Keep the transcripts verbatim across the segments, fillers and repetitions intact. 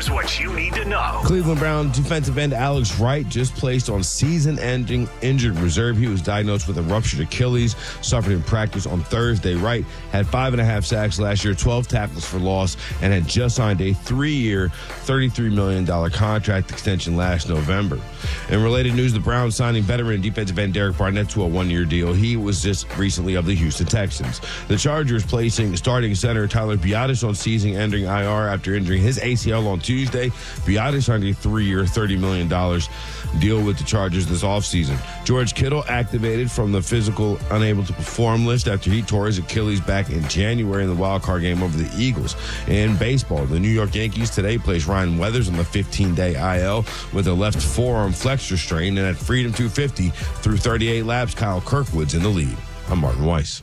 Here's what you need to know. Cleveland Brown defensive end Alex Wright just placed on season-ending injured reserve. He was diagnosed with a ruptured Achilles, suffered in practice on Thursday. Wright had five and a half sacks last year, twelve tackles for loss, and had just signed a three-year, thirty-three million dollars contract extension last November. In related news, the Browns signing veteran defensive end Derek Barnett to a one-year deal. He was just recently of the Houston Texans. The Chargers placing starting center Tyler Biadasz on season-ending I R after injuring his A C L on Tuesday. Biadasz signed a three-year, thirty million dollars deal with the Chargers this offseason. George Kittle activated from the physical unable to perform list after he tore his Achilles back in January in the wild card game over the Eagles. In baseball, the New York Yankees today placed Ryan Weathers on the fifteen-day I L with a left forearm flexor strain, and at Freedom two fifty through thirty-eight laps, Kyle Kirkwood's in the lead. I'm Martin Weiss.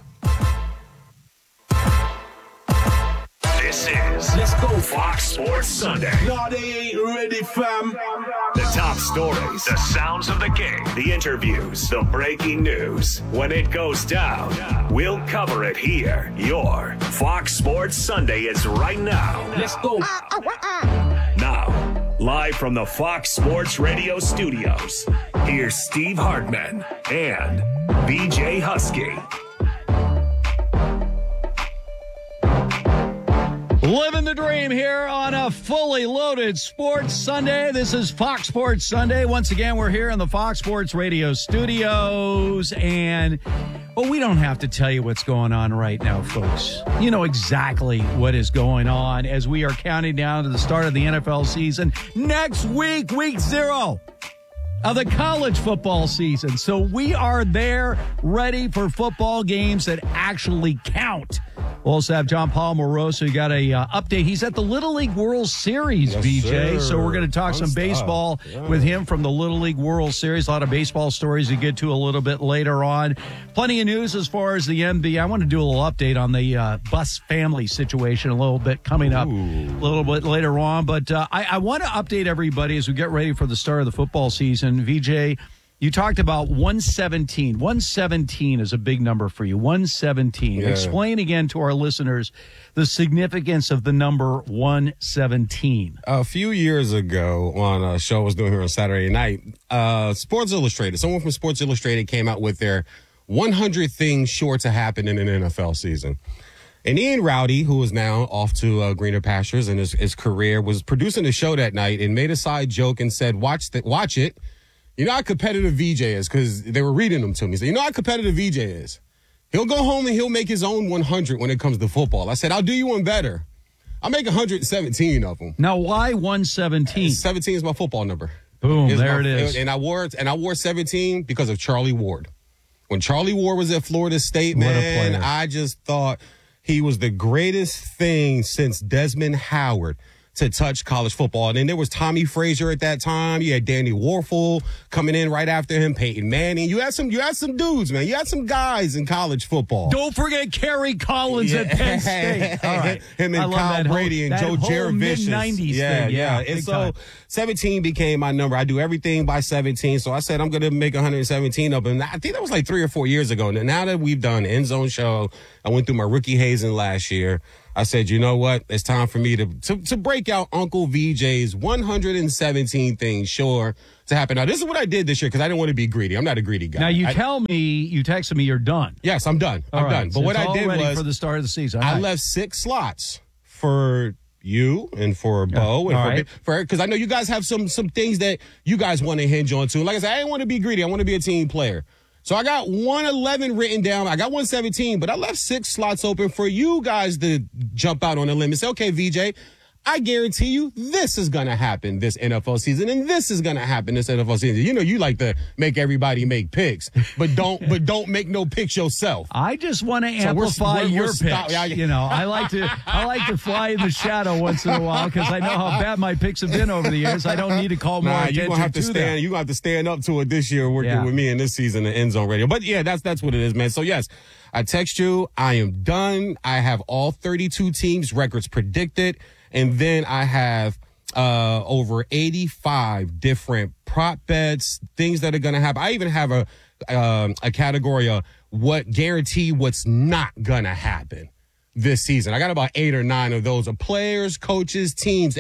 This is Let's Go Fox Sports Sunday. No, they ain't ready, fam. The top stories, the sounds of the game, the interviews, the breaking news. When it goes down, we'll cover it here. Your Fox Sports Sunday is right now. Let's go. Now, live from the Fox Sports Radio studios, here's Steve Hartman and B J Husky. Living the dream here on a fully loaded Sports Sunday. This is Fox Sports Sunday. Once again, we're here in the Fox Sports Radio studios. And, well, we don't have to tell you what's going on right now, folks. You know exactly what is going on as we are counting down to the start of the N F L season. Next week, week zero of the college football season. So we are there ready for football games that actually count. We'll also have John Paul Moroso. You got a uh, update. He's at the Little League World Series, yes, B J. Sir. So we're going to talk Fun some baseball yeah. with him from the Little League World Series. A lot of baseball stories to get to a little bit later on. Plenty of news as far as the N B A. I want to do a little update on the uh, Bus family situation a little bit coming up Ooh. a little bit later on. But uh, I, I want to update everybody as we get ready for the start of the football season. V J, you talked about one seventeen. one seventeen is a big number for you. one seventeen. Yeah. Explain again to our listeners the significance of the number one seventeen. A few years ago on a show I was doing here on Saturday night, uh, Sports Illustrated, someone from Sports Illustrated came out with their one hundred things sure to happen in an N F L season. And Ian Rowdy, who is now off to uh, greener pastures in his, his career, was producing the show that night and made a side joke and said, watch, the, watch it. You know how competitive V J is, because they were reading them to me. So you know how competitive V J is. He'll go home and he'll make his own one hundred when it comes to football. I said, I'll do you one better. I'll make one hundred seventeen of them. Now, why one seventeen? seventeen is my football number. Boom, it's there my, it is. And I wore and I wore seventeen because of Charlie Ward. When Charlie Ward was at Florida State, What man, I just thought he was the greatest thing since Desmond Howard to touch college football. And then there was Tommy Frazier at that time. You had Danny Warfel coming in right after him, Peyton Manning. You had some, you had some dudes, man. You had some guys in college football. Don't forget Kerry Collins yeah. at Penn State. All right. Him and Kyle Brady whole, and Joe Jurevicius. mid-nineties yeah, thing. yeah. yeah And so time. seventeen became my number. I do everything by seventeen. So I said, I'm going to make one hundred seventeen of them. I think that was like three or four years ago. And now that we've done End Zone Show, I went through my rookie hazing last year. I said, you know what? It's time for me to, to, to break out Uncle V J's one hundred seventeen things sure to happen. Now, this is what I did this year because I didn't want to be greedy. I'm not a greedy guy. Now, you I, tell me, you texted me you're done. Yes, I'm done. All I'm right. done. But so what it's I all did ready was for the start of the season. I right. left six slots for you and for Bo and all for right. for because I know you guys have some some things that you guys want to hinge on too. Like I said, I didn't want to be greedy. I want to be a team player. So I got one eleven written down. I got one seventeen, but I left six slots open for you guys to jump out on a limb and say, okay, V J, I guarantee you this is going to happen this N F L season, and this is going to happen this N F L season. You know, you like to make everybody make picks, but don't but don't make no picks yourself. I just want to So we're- amplify we're- we're your stop- picks. yeah, yeah. You know, I like to I like to fly in the shadow once in a while because I know how bad my picks have been over the years. I don't need to call more Nah, attention you're gonna have to, to stand. them. You're gonna have to stand up to it this year, working Yeah. with me in this season in End Zone Radio. But yeah, that's that's what it is, man. So yes, I text you. I am done. I have all thirty-two teams records predicted, and then I have uh over eighty-five different prop bets, things that are gonna happen. I even have a um, a category of what guarantee what's not gonna happen this season. I got about eight or nine of those of players, coaches, teams. Hey,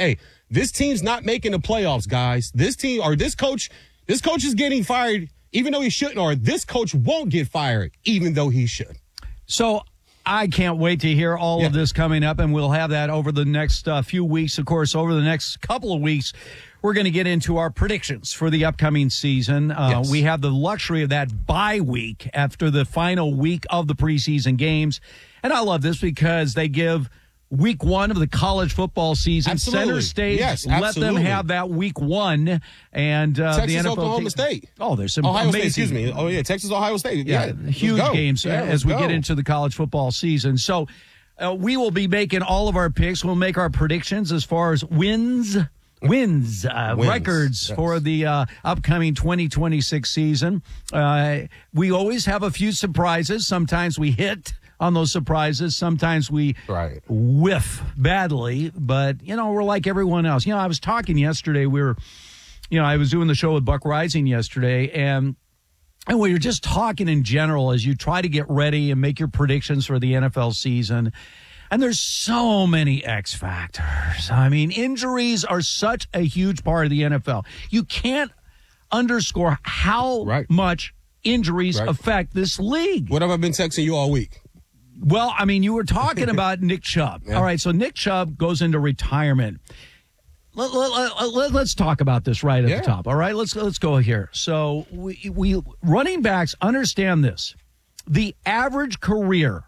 This team's not making the playoffs, guys. This team or this coach, this coach is getting fired even though he shouldn't, or this coach won't get fired even though he should. So I can't wait to hear all yeah. of this coming up, and we'll have that over the next uh, few weeks. Of course, over the next couple of weeks, we're going to get into our predictions for the upcoming season. Uh, yes. We have the luxury of that bye week after the final week of the preseason games. And I love this because they give week one of the college football season absolutely. center stage. Yes, let them have that week one. And uh, Texas, the N F L Oklahoma team, State. Oh, there's some Ohio amazing. State, excuse me. Oh, yeah, Texas, Ohio State. Yeah, yeah huge games yeah, as we go. get into the college football season. So uh, we will be making all of our picks. We'll make our predictions as far as wins, wins, uh, Wins, records yes. for the uh, upcoming twenty twenty-six season. Uh, we always have a few surprises. Sometimes we hit on those surprises. Sometimes we right. whiff badly, but, you know, we're like everyone else. You know, I was talking yesterday. We were, you know, I was doing the show with Buck Rising yesterday, and and we were just talking in general as you try to get ready and make your predictions for the N F L season. And there's so many X factors. I mean, injuries are such a huge part of the N F L. You can't underscore how right. much injuries right. affect this league. What have I been texting you all week? Well, I mean, you were talking about Nick Chubb. Yeah. All right, so Nick Chubb goes into retirement. Let, let, let, let's talk about this right at yeah. the top. All right, let's let's go here. So we, we running backs understand this. The average career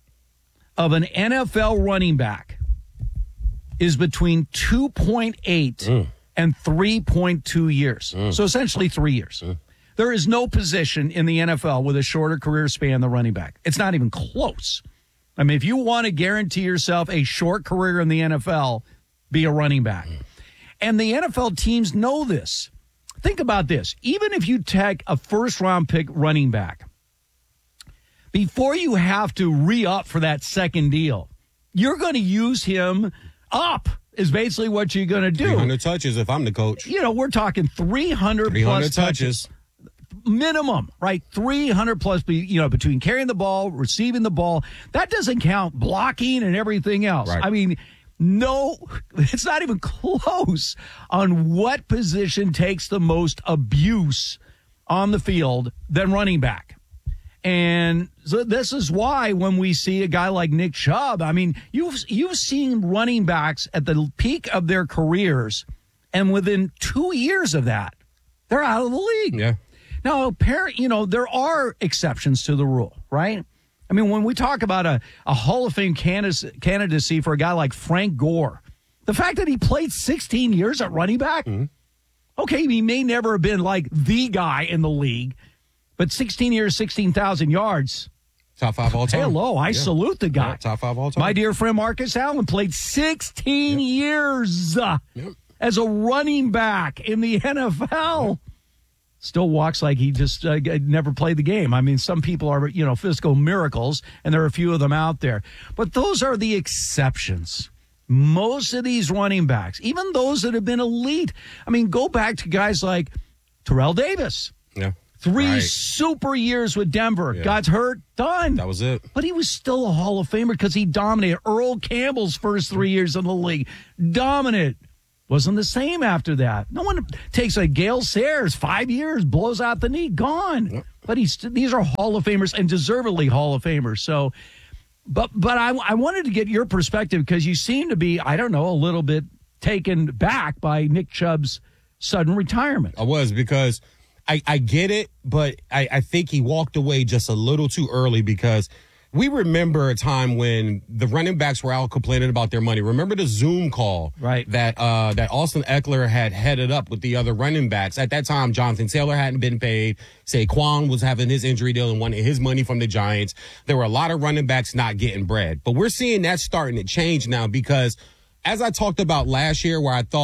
of an N F L running back is between two point eight mm. and three point two years. Mm. So essentially three years. Mm. There is no position in the N F L with a shorter career span than running back. It's not even close. I mean, if you want to guarantee yourself a short career in the N F L, be a running back. Mm. And the N F L teams know this. Think about this. Even if you take a first-round pick running back, before you have to re-up for that second deal, you're going to use him up is basically what you're going to do. three hundred touches if I'm the coach. You know, we're talking three hundred, three hundred plus touches. touches. Minimum, right? three hundred plus, you know, between carrying the ball, receiving the ball. That doesn't count blocking and everything else. Right. I mean, no, it's not even close on what position takes the most abuse on the field than running back. And so this is why when we see a guy like Nick Chubb, I mean, you've you've seen running backs at the peak of their careers, and within two years of that, they're out of the league. Yeah. Now, apparent, you know, there are exceptions to the rule, right? I mean, when we talk about a, a Hall of Fame candidacy for a guy like Frank Gore, the fact that he played sixteen years at running back, mm-hmm. okay, he may never have been like the guy in the league, but sixteen years, sixteen thousand yards. Top five all time. Hello, I yeah. salute the guy. Yeah, top five all time. My dear friend Marcus Allen played sixteen yep. years uh, yep. as a running back in the N F L. Yep. Still walks like he just uh, never played the game. I mean, some people are, you know, physical miracles, and there are a few of them out there. But those are the exceptions. Most of these running backs, even those that have been elite, I mean, go back to guys like Terrell Davis. Yeah. Three right. super years with Denver. Yeah. Got hurt, done. That was it. But he was still a Hall of Famer because he dominated. Earl Campbell's first three years in the league. Dominant. Wasn't the same after that. No one takes a Gale Sayers, five years, blows out the knee, gone. Yep. But he's these are Hall of Famers and deservedly Hall of Famers. So, but but I, I wanted to get your perspective because you seem to be, I don't know, a little bit taken back by Nick Chubb's sudden retirement. I was because I, I get it, but I, I think he walked away just a little too early because we remember a time when the running backs were out complaining about their money. Remember the Zoom call right. that uh, that Austin Eckler had headed up with the other running backs. At that time, Jonathan Taylor hadn't been paid. Saquon was having his injury deal and wanted his money from the Giants. There were a lot of running backs not getting bread. But we're seeing that starting to change now because, as I talked about last year where I thought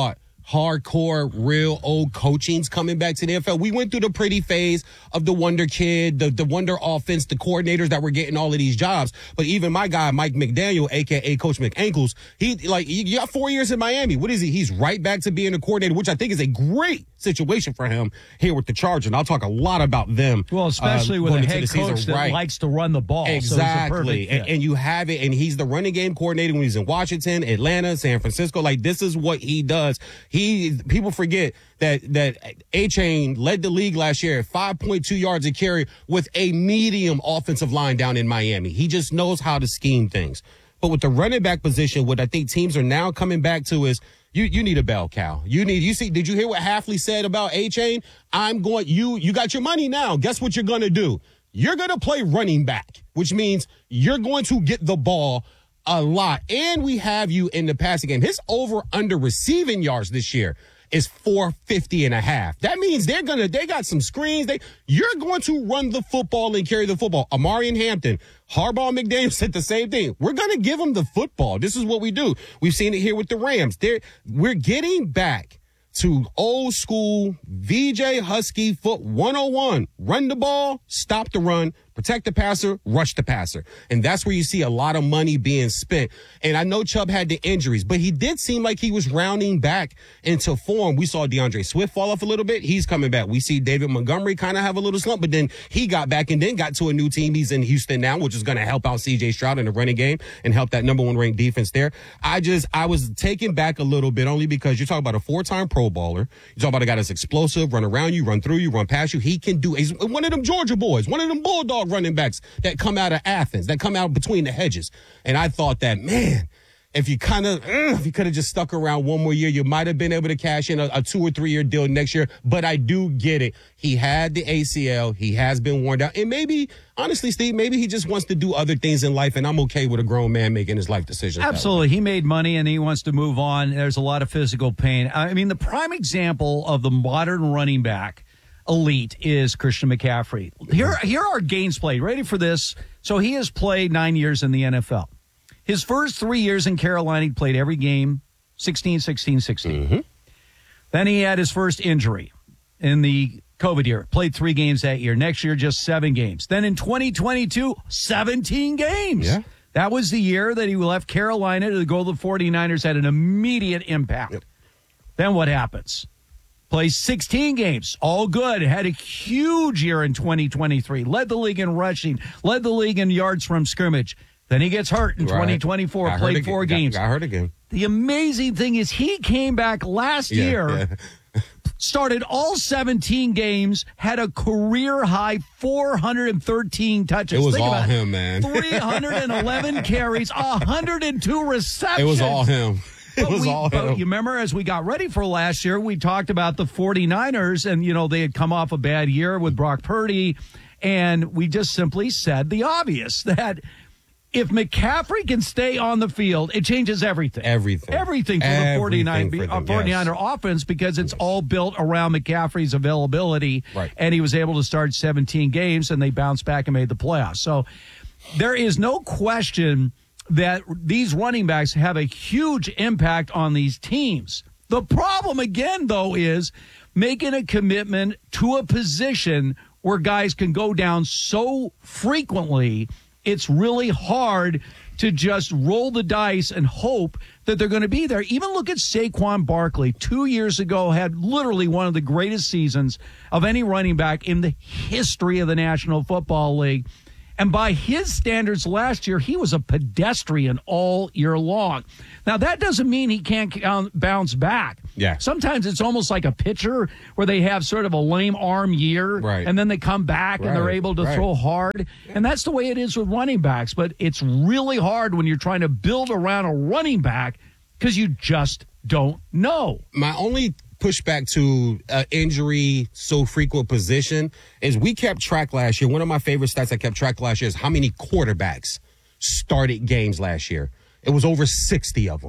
hardcore, real old coaching's coming back to the N F L. We went through the pretty phase of the Wonder Kid, the, the Wonder Offense, the coordinators that were getting all of these jobs. But even my guy, Mike McDaniel, a k a. Coach McAnkles, he, like, you got four years in Miami. What is he? He's right back to being a coordinator, which I think is a great situation for him here with the Chargers. And I'll talk a lot about them. Well, especially uh, with a head coach that right. likes to run the ball. Exactly. So and, and you have it, and he's the running game coordinator when he's in Washington, Atlanta, San Francisco. Like, this is what he does. He people forget that that A-Chain led the league last year at five point two yards a carry with a medium offensive line down in Miami. He just knows how to scheme things. But with the running back position, what I think teams are now coming back to is you you need a bell cow. You need you see. Did you hear what Hafley said about A-Chain? I'm going. You you got your money now. Guess what you're going to do? You're going to play running back, which means you're going to get the ball a lot. And we have you in the passing game. His over under receiving yards this year is four fifty and a half. That means they're going to, they got some screens. They, you're going to run the football and carry the football. Amari and Hampton, Harbaugh and McDaniel said the same thing. We're going to give them the football. This is what we do. We've seen it here with the Rams. They're, we're getting back to old school V J Husky foot one oh one. Run the ball, stop the run, protect the passer, rush the passer. And that's where you see a lot of money being spent. And I know Chubb had the injuries, but he did seem like he was rounding back into form. We saw DeAndre Swift fall off a little bit. He's coming back. We see David Montgomery kind of have a little slump, but then he got back and then got to a new team. He's in Houston now, which is going to help out C J Stroud in the running game and help that number one ranked defense there. I just, I was taken back a little bit only because you're talking about a four-time Pro Bowler. You're talking about a guy that's explosive, run around you, run through you, run past you. He can do, he's one of them Georgia boys, one of them Bulldog running backs that come out of Athens, that come out between the hedges. And I thought that, man, if you kind of, if you could have just stuck around one more year, you might have been able to cash in a, a two or three year deal next year. But I do get it. He had the A C L. He has been worn down. And maybe, honestly, Steve, maybe he just wants to do other things in life. And I'm okay with a grown man making his life decisions. Absolutely. He made money and he wants to move on. There's a lot of physical pain. I mean, the prime example of the modern running back elite is Christian McCaffrey. Here, here are games played. Ready for this? So he has played nine years in the N F L. His first three years in Carolina, he played every game, sixteen, sixteen, sixteen. Mm-hmm. Then he had his first injury in the COVID year. Played three games that year. Next year, just seven games. Then in twenty twenty-two, seventeen games. Yeah. That was the year that he left Carolina to go to the forty-niners, had an immediate impact. Yep. Then what happens? Plays sixteen games. All good. Had a huge year in twenty twenty-three. Led the league in rushing. Led the league in yards from scrimmage. Then he gets hurt in right. twenty twenty-four. Got played four got, games. Got hurt again. The amazing thing is he came back last yeah, year, yeah. started all seventeen games, had a career-high four hundred thirteen touches. It was Think all about him, man. three hundred eleven carries, one hundred two receptions. It was all him. It But was we, all him. You remember as we got ready for last year, we talked about the forty-niners, and, you know, they had come off a bad year with Brock Purdy, and we just simply said the obvious, that if McCaffrey can stay on the field, it changes everything. Everything. Everything for Everything the forty-nine, for them, forty-niner yes. offense, because it's yes. all built around McCaffrey's availability. Right. And he was able to start seventeen games, and they bounced back and made the playoffs. So there is no question that these running backs have a huge impact on these teams. The problem, again, though, is making a commitment to a position where guys can go down so frequently. It's really hard to just roll the dice and hope that they're going to be there. Even look at Saquon Barkley. Two years ago, had literally one of the greatest seasons of any running back in the history of the National Football League. And by his standards last year, he was a pedestrian all year long. Now, that doesn't mean he can't bounce back. Yeah. Sometimes it's almost like a pitcher where they have sort of a lame arm year, right. and then they come back right. and they're able to right. throw hard. And that's the way it is with running backs. But it's really hard when you're trying to build around a running back because you just don't know. My only pushback to uh, injury so frequent position is we kept track last year. One of my favorite stats I kept track last year is how many quarterbacks started games last year. It was over sixty of them.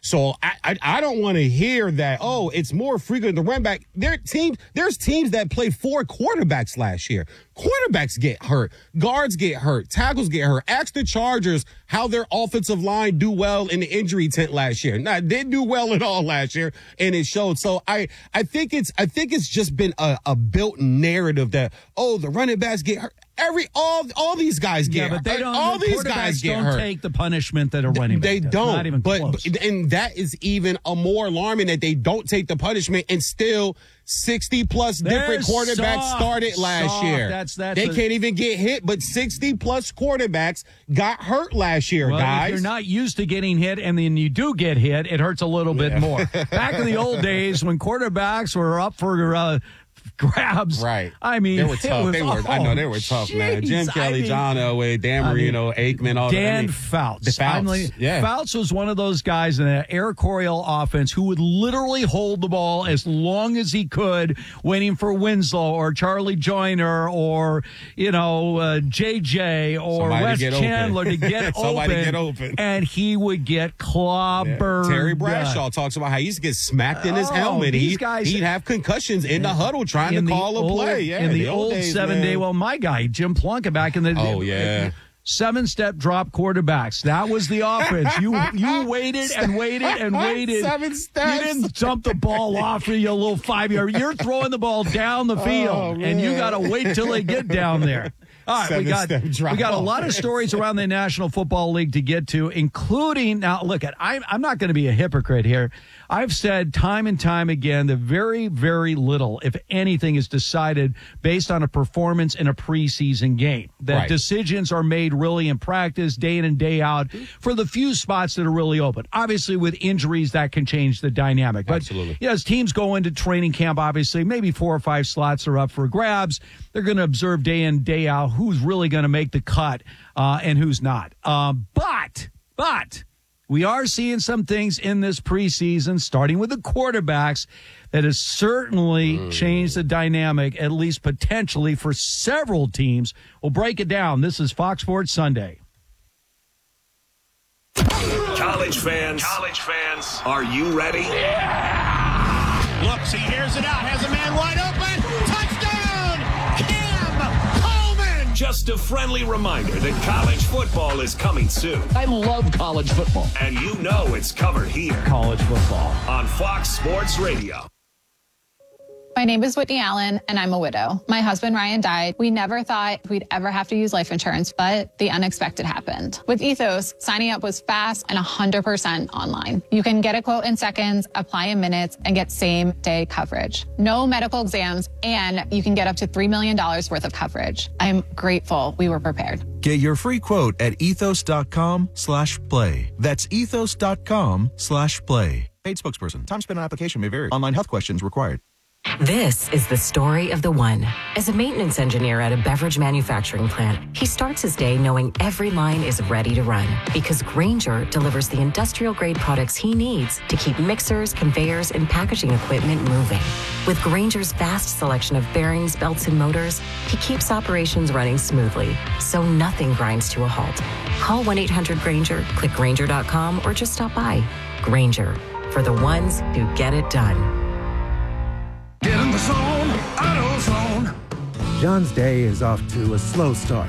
So I I, I don't want to hear that, oh, it's more frequent the running back. There teams, there's teams that played four quarterbacks last year. Quarterbacks get hurt. Guards get hurt. Tackles get hurt. Ask the Chargers how their offensive line do well in the injury tent last year. Now, they didn't do well at all last year, and it showed. So I, I think it's I think it's just been a, a built narrative that, oh, the running backs get hurt. Every all all these guys get yeah, but they hurt. don't. All the these guys get don't hurt. take the punishment that a running back They does. don't. Not even but, close. but and that is even a more alarming that they don't take the punishment and still sixty plus different They're quarterbacks soft, started last soft. year. That's that's they a, can't even get hit, but sixty plus quarterbacks got hurt last year, well, guys. If you're not used to getting hit and then you do get hit, it hurts a little bit Yeah. more. Back in the old days when quarterbacks were up for uh, grabs, Right. I mean, they were it tough. was- They were. I know they were oh, tough, man. jeez. Jim I Kelly, mean, John Elway, Dan I mean, Marino, Aikman, all Dan that. I mean, Fouts. The Fouts, I mean, yeah. Fouts was one of those guys in the Air Coryell offense who would literally hold the ball as long as he could, waiting for Winslow or Charlie Joyner or, you know, uh, J J or Somebody Wes get Chandler open. to get Somebody open. get open. And he would get clobbered. Terry Bradshaw talks about how he used to get smacked in his Oh, helmet. these He, guys- he'd have concussions in the huddle trying in to the call a old- play. Yeah, in the, old days, seven man. day. Well, my guy Jim Plunkett back in the Oh, yeah. seven step drop quarterbacks. That was the offense. You you waited and waited and waited. Seven steps. You didn't dump the ball off of you, a little five yard. You're throwing the ball down the field, Oh, and you man. got to wait till they get down there. All right, we got Seven-step drop. we got a lot of stories around the National Football League to get to, including now. Look, at I'm I'm not going to be a hypocrite here. I've said time and time again that very very little, if anything, is decided based on a performance in a preseason game. That Right. decisions are made really in practice, day in and day out, for the few spots that are really open. Obviously, with injuries, that can change the dynamic. But Absolutely. you know, as teams go into training camp, obviously, maybe four or five slots are up for grabs. They're going to observe day in, day out who's really going to make the cut uh, and who's not. Um, but, but we are seeing some things in this preseason, starting with the quarterbacks, that has certainly mm. changed the dynamic, at least potentially, for several teams. We'll break it down. This is Fox Sports Sunday. College fans, college fans, are you ready? Yeah! Looks, he hears it out, has a man wide open. Touchdown! Cam Coleman! Just a friendly reminder that college football is coming soon. I love college football. And you know it's covered here. College football. On Fox Sports Radio. My name is Whitney Allen, and I'm a widow. My husband, Ryan, died. We never thought we'd ever have to use life insurance, but the unexpected happened. With Ethos, signing up was fast and one hundred percent online. You can get a quote in seconds, apply in minutes, and get same-day coverage. No medical exams, and you can get up to three million dollars worth of coverage. I'm grateful we were prepared. Get your free quote at ethos.com slash play. That's ethos.com slash play. Paid spokesperson. Time spent on application may vary. Online health questions required. This is the story of the one. As a maintenance engineer at a beverage manufacturing plant, he starts his day knowing every line is ready to run because Grainger delivers the industrial-grade products he needs to keep mixers, conveyors, and packaging equipment moving. With Grainger's vast selection of bearings, belts, and motors, he keeps operations running smoothly, so nothing grinds to a halt. Call one eight hundred Grainger, click Grainger dot com, or just stop by. Grainger, for the ones who get it done. Get in the zone, AutoZone. John's day is off to a slow start.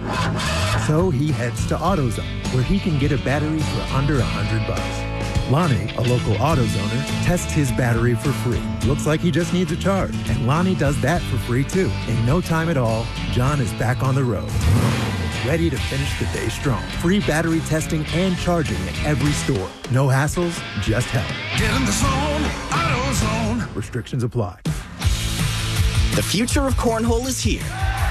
So he heads to AutoZone, where he can get a battery for under a hundred bucks. Lonnie, a local AutoZoner, tests his battery for free. Looks like he just needs a charge, and Lonnie does that for free too. In no time at all, John is back on the road, ready to finish the day strong. Free battery testing and charging at every store. No hassles, just help. Get in the zone, AutoZone. Restrictions apply. The future of cornhole is here.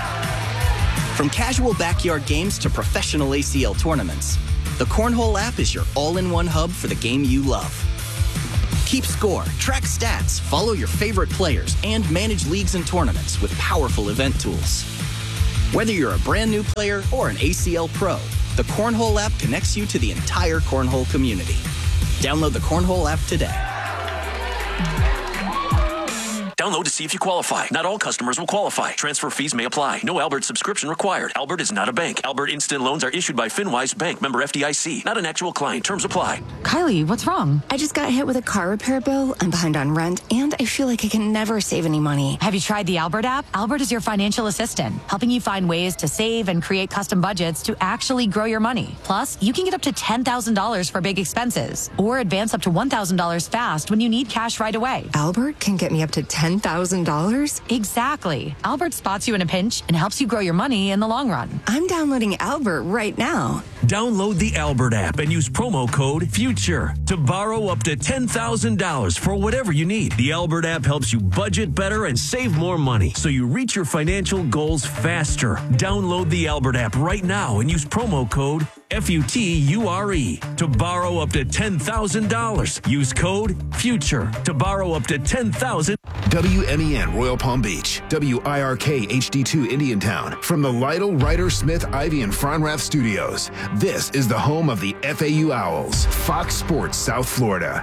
From casual backyard games to professional A C L tournaments, the Cornhole app is your all-in-one hub for the game you love. Keep score, track stats, follow your favorite players, and manage leagues and tournaments with powerful event tools. Whether you're a brand new player or an A C L pro, the Cornhole app connects you to the entire cornhole community. Download the Cornhole app today. Don't Download to see if you qualify. Not all customers will qualify. Transfer fees may apply. No Albert subscription required. Albert is not a bank. Albert Instant Loans are issued by FinWise Bank, member F D I C. Not an actual client. Terms apply. Kylie, what's wrong? I just got hit with a car repair bill. I'm behind on rent, and I feel like I can never save any money. Have you tried the Albert app? Albert is your financial assistant, helping you find ways to save and create custom budgets to actually grow your money. Plus, you can get up to ten thousand dollars for big expenses or advance up to one thousand dollars fast when you need cash right away. Albert can get me up to ten thousand dollars? Exactly. Albert spots you in a pinch and helps you grow your money in the long run. I'm downloading Albert right now. Download the Albert app and use promo code FUTURE to borrow up to ten thousand dollars for whatever you need. The Albert app helps you budget better and save more money so you reach your financial goals faster. Download the Albert app right now and use promo code F U T U R E to borrow up to ten thousand dollars. Use code FUTURE to borrow up to ten thousand dollars. W M E N Royal Palm Beach, W I R K H D two Indiantown. From the Lytle, Ryder, Smith, Ivy, and Fronrath studios, this is the home of the F A U Owls, Fox Sports South Florida.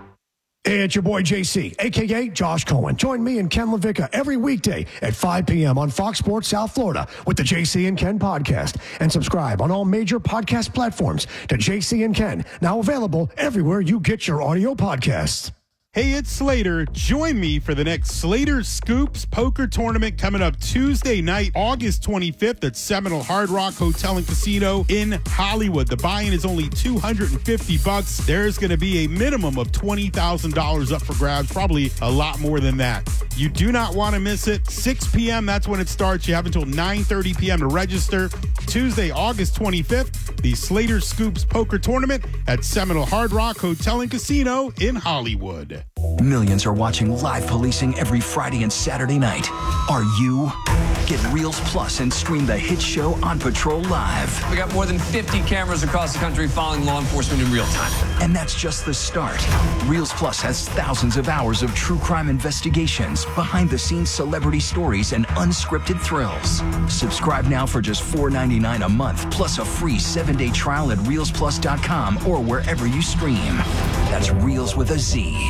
Hey, it's your boy J C, a k a. Josh Cohen. Join me and Ken LaVicka every weekday at five p.m. on Fox Sports South Florida with the J C and Ken podcast. And subscribe on all major podcast platforms to J C and Ken, now available everywhere you get your audio podcasts. Hey, it's Slater. Join me for the next Slater Scoops Poker Tournament coming up Tuesday night, August twenty-fifth at Seminole Hard Rock Hotel and Casino in Hollywood. The buy-in is only two hundred fifty bucks. There's going to be a minimum of twenty thousand dollars up for grabs, probably a lot more than that. You do not want to miss it. six p.m., that's when it starts. You have until nine thirty p.m. to register. Tuesday, August twenty-fifth, the Slater Scoops Poker Tournament at Seminole Hard Rock Hotel and Casino in Hollywood. Millions are watching live policing every Friday and Saturday night. Are you? Get Reels Plus and stream the hit show On Patrol live. We got more than fifty cameras across the country following law enforcement in real time. And that's just the start. Reels Plus has thousands of hours of true crime investigations, behind-the-scenes celebrity stories, and unscripted thrills. Subscribe now for just four ninety-nine a month, plus a free seven-day trial at reels plus dot com or wherever you stream. That's Reels with a Z.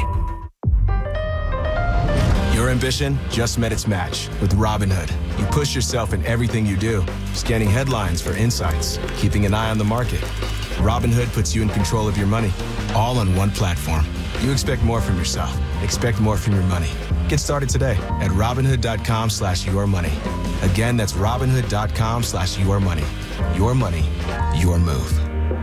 Your ambition just met its match with Robinhood. You push yourself in everything you do, scanning headlines for insights, keeping an eye on the market. Robinhood puts you in control of your money, all on one platform. You expect more from yourself. Expect more from your money. Get started today at Robinhood.com slash your money. Again, that's Robinhood.com slash your money. Your money, your move.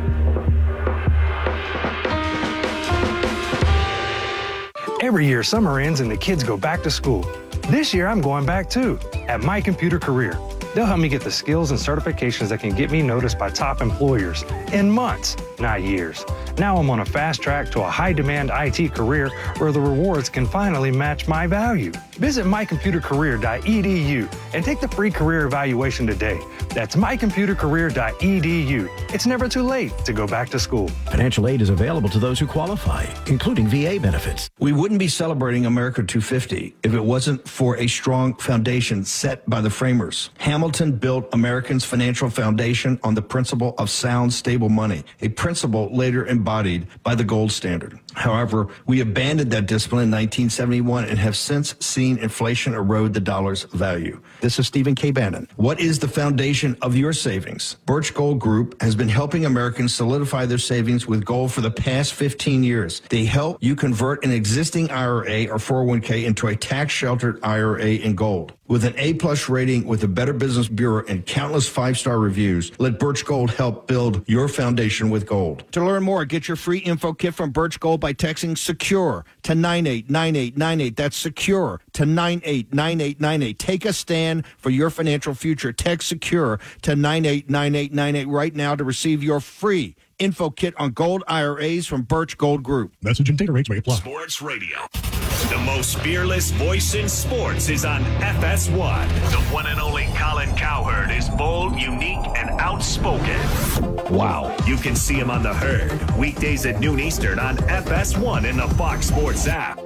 Every year, summer ends and the kids go back to school. This year, I'm going back too, at My Computer Career. They'll help me get the skills and certifications that can get me noticed by top employers in months, not years. Now I'm on a fast track to a high-demand I T career where the rewards can finally match my value. Visit my computer career dot e d u and take the free career evaluation today. That's my computer career dot e d u. It's never too late to go back to school. Financial aid is available to those who qualify, including V A benefits. We wouldn't be celebrating America two fifty if it wasn't for a strong foundation set by the framers. Hamilton built Americans' financial foundation on the principle of sound, stable money, a principle later embodied by the gold standard. However, we abandoned that discipline in nineteen seventy-one and have since seen inflation erode the dollar's value. This is Stephen K. Bannon. What is the foundation of your savings? Birch Gold Group has been helping Americans solidify their savings with gold for the past fifteen years. They help you convert an existing I R A or four oh one k into a tax-sheltered I R A in gold. With an A-plus rating with the Better Business Bureau and countless five-star reviews, let Birch Gold help build your foundation with gold. To learn more, get your free info kit from Birch Gold by texting SECURE to nine eight nine eight nine eight. That's SECURE to nine eight nine eight nine eight. Take a stand for your financial future. Text SECURE to nine eight nine eight nine eight right now to receive your free info kit on gold I R As from Birch Gold Group. Message and data rates may apply. Sports Radio. The most fearless voice in sports is on F S one. The one and only Colin Cowherd is bold, unique, and outspoken. Wow. You can see him on The Herd, weekdays at noon Eastern on F S one in the Fox Sports app.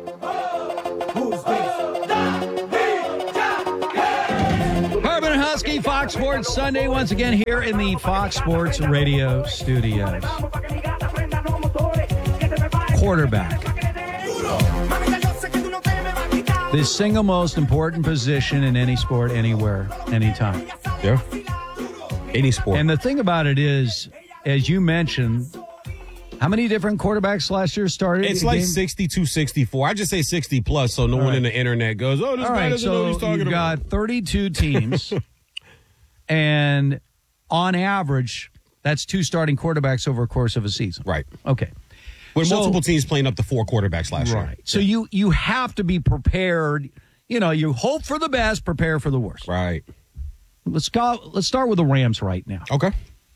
Herman and Husky, Fox Sports Sunday, once again here in the Fox Sports Radio studios. Quarterback. The single most important position in any sport, anywhere, anytime. Yeah. Any sport. And the thing about it is, as you mentioned, how many different quarterbacks last year started? It's like sixty-two, sixty-four. I just say sixty plus, so no All one right. in the internet goes, "Oh, this All guy right, doesn't know what he's so talking you've about." got thirty-two teams, and on average, that's two starting quarterbacks over a course of a season. Right. Okay. With So- multiple teams playing up to four quarterbacks last year. Right. So you you have to be prepared. You know, you hope for the best, prepare for the worst. Right. Let's go. Let's start with the Rams right now. Okay.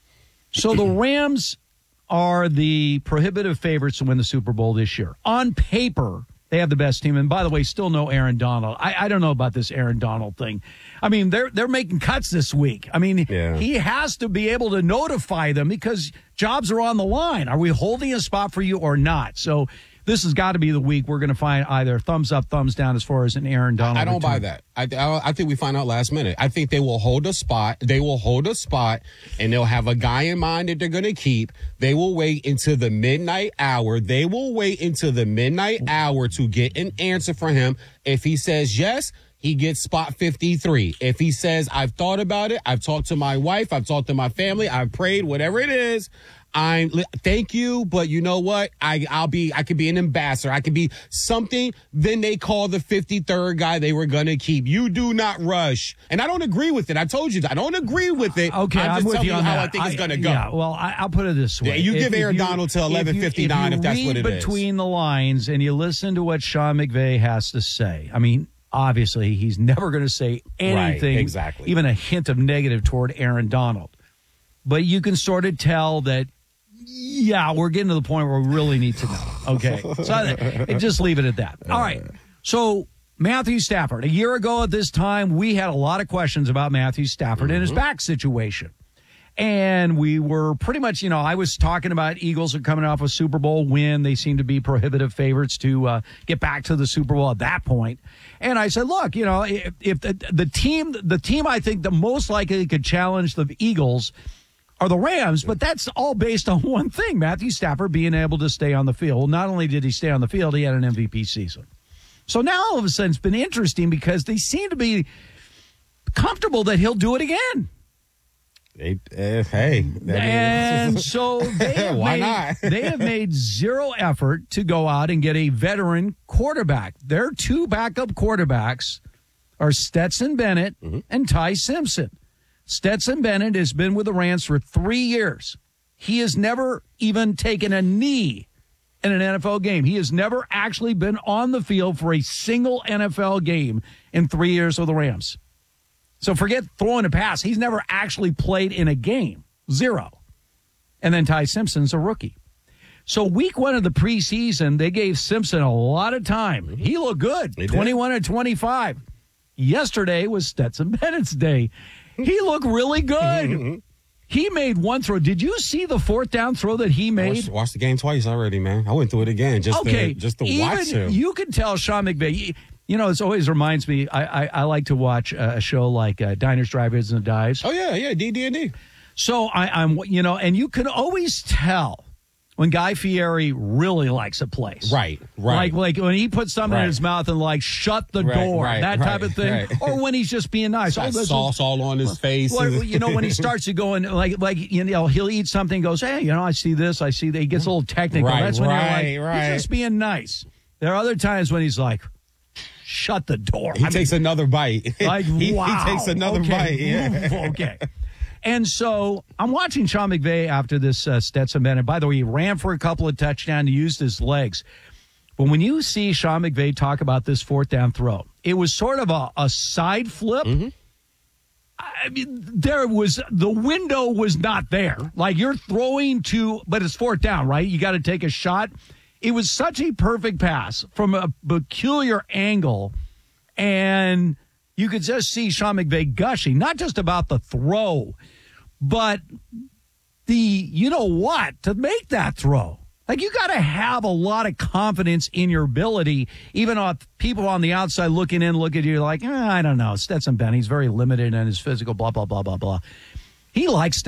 So the Rams are the prohibitive favorites to win the Super Bowl this year. On paper, they have the best team. And by the way, still no Aaron Donald. I, I don't know about this Aaron Donald thing. I mean, they're they're making cuts this week. I mean, Yeah. he has to be able to notify them because jobs are on the line. Are we holding a spot for you or not? So this has got to be the week we're going to find either thumbs up, thumbs down as far as an Aaron Donald. I don't buy return. that. I, I I think we find out last minute. I think they will hold a spot. They will hold a spot, and they'll have a guy in mind that they're going to keep. They will wait until the midnight hour. They will wait until the midnight hour to get an answer from him. If he says yes, he gets spot fifty-three. If he says, I've thought about it, I've talked to my wife, I've talked to my family, I've prayed, whatever it is, I'm thank you, but you know what? I I'll be I could be an ambassador. I could be something. Then they call the fifty-third guy they were gonna keep. You do not rush, and I don't agree with it. I told you that I don't agree with it. Okay, I'm I'm, just with telling you you on how that. I think it's gonna go. Yeah, well, I, I'll put it this way: Yeah, you If- give if Aaron you- Donald till if you- eleven fifty-nine if, you that's read what it is. between the lines, and you listen to what Sean McVay has to say. I mean, obviously, he's never going to say anything, Right, exactly. even a hint of negative toward Aaron Donald. But you can sort of tell that. Yeah, we're getting to the point where we really need to know. Okay. So I, just leave it at that. All right. So Matthew Stafford. A year ago at this time, we had a lot of questions about Matthew Stafford mm-hmm. and his back situation. And we were pretty much, you know, I was talking about Eagles are coming off a Super Bowl win. They seem to be prohibitive favorites to uh, get back to the Super Bowl at that point. And I said, look, you know, if, if the, the team, the team I think the most likely could challenge the Eagles are the Rams, but that's all based on one thing, Matthew Stafford being able to stay on the field. Well, not only did he stay on the field, he had an M V P season. So now all of a sudden it's been interesting because they seem to be comfortable that he'll do it again. They, uh, hey. And so they have, Why made, not? they have made zero effort to go out and get a veteran quarterback. Their two backup quarterbacks are Stetson Bennett mm-hmm. and Ty Simpson. Stetson Bennett has been with the Rams for three years. He has never even taken a knee in an N F L game. He has never actually been on the field for a single N F L game in three years with the Rams. So forget throwing a pass. He's never actually played in a game. Zero. And then Ty Simpson's a rookie. So week one of the preseason, they gave Simpson a lot of time. Mm-hmm. He looked good, twenty-one and twenty-five. Yesterday was Stetson Bennett's day. He looked really good. Mm-hmm. He made one throw. Did you see the fourth down throw that he made? Watched, watched the game twice already, man. I went through it again just okay. to, just to Even watch him. You can tell Sean McVay. You know, it always reminds me, I, I, I like to watch a show like uh, Diners, Drive-Ins, and Dives. Oh, yeah, yeah, D D and D. So I, I'm, you know, and you can always tell when Guy Fieri really likes a place. Right, right. Like, like when he puts something right. in his mouth and like, shut the right, door, right, that right, type of thing. Right. Or when he's just being nice. Got oh, this sauce is, all on his face. Well, you know, when he starts to go and like, like, you know, he'll eat something and goes, hey, you know, I see this, I see that. He gets a little technical. Right, That's when right, you're like, right. he's just being nice. There are other times when he's like, shut the door. He I takes mean, another bite. Like, he, wow. he takes another okay. bite. Yeah. Okay. And so I'm watching Sean McVay after this uh, Stetson Bennett. By the way, he ran for a couple of touchdowns, used his legs. But when you see Sean McVay talk about this fourth down throw, it was sort of a, a side flip. Mm-hmm. I mean, there was, the window was not there. Like you're throwing to, but it's fourth down, right? You got to take a shot. It was such a perfect pass from a peculiar angle. And you could just see Sean McVay gushing, not just about the throw, but the, you know what, to make that throw. Like, you got to have a lot of confidence in your ability, even if people on the outside looking in look at you like, eh, I don't know, Stetson Bennett, he's very limited in his physical, blah, blah, blah, blah, blah. He likes to